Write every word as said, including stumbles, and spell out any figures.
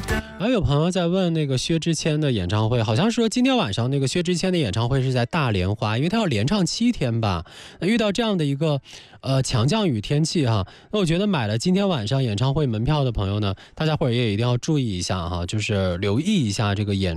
还有朋友在问那个薛之谦的演唱会，好像说今天晚上那个薛之谦的演唱会是在大莲花，因为他要连唱七天吧。那遇到这样的一个呃强降雨天气哈，那我觉得买了今天晚上演唱会门票的朋友呢，大家伙儿也一定要注意一下哈，就是留意一下这个演